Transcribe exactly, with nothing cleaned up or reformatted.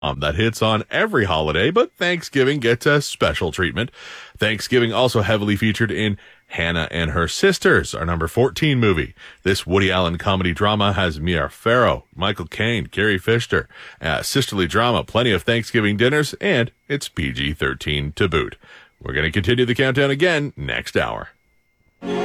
Um, that hits on every holiday, but Thanksgiving gets a special treatment. Thanksgiving also heavily featured in Hannah and Her Sisters, our number fourteen movie. This Woody Allen comedy drama has Mia Farrow, Michael Caine, Carrie Fisher, a sisterly drama, plenty of Thanksgiving dinners, and it's P G thirteen to boot. We're going to continue the countdown again next hour.